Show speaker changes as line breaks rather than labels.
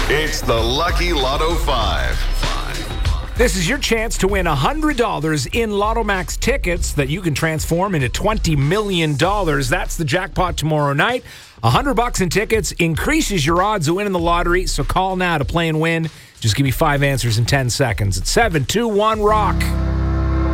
It's the Lucky Lotto 5.
This is your chance to win $100 in Lotto Max tickets that you can transform into $20 million. That's the jackpot tomorrow night. $100 in tickets increases your odds of winning the lottery, so call now to play and win. Just give me 5 answers in 10 seconds. It's 721 Rock.